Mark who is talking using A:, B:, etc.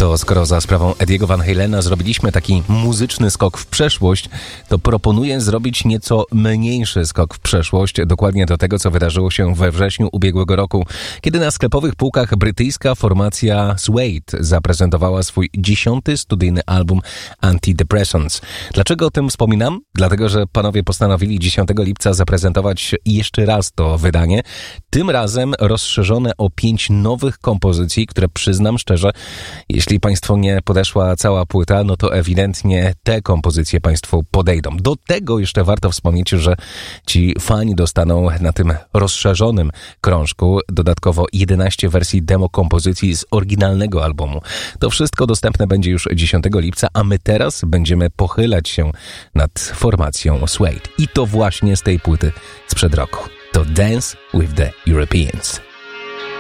A: To skoro za sprawą Ediego Van Halena zrobiliśmy taki muzyczny skok w przeszłość, to proponuję zrobić nieco mniejszy skok w przeszłość, dokładnie do tego, co wydarzyło się we wrześniu ubiegłego roku, kiedy na sklepowych półkach brytyjska formacja Suede zaprezentowała swój 10. studyjny album Antidepressants. Dlaczego o tym wspominam? Dlatego, że panowie postanowili 10 lipca zaprezentować jeszcze raz to wydanie, tym razem rozszerzone o 5 nowych kompozycji, które przyznam szczerze, jeśli państwu nie podeszła cała płyta, no to ewidentnie te kompozycje państwu podejdą. Do tego jeszcze warto wspomnieć, że ci fani dostaną na tym rozszerzonym krążku dodatkowo 11 wersji demo kompozycji z oryginalnego albumu. To wszystko dostępne będzie już 10 lipca, a my teraz będziemy pochylać się nad formacją Suede. I to właśnie z tej płyty sprzed roku. To Dance with the Europeans.